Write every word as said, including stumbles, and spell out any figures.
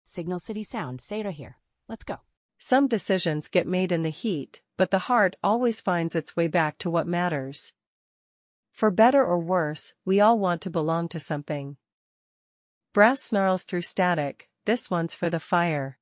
Signal City Sound, say it here. Let's go. Some decisions get made in the heat, but the heart always finds its way back to what matters. For better or worse, we all want to belong to something. Brass snarls through static, this one's for the fire.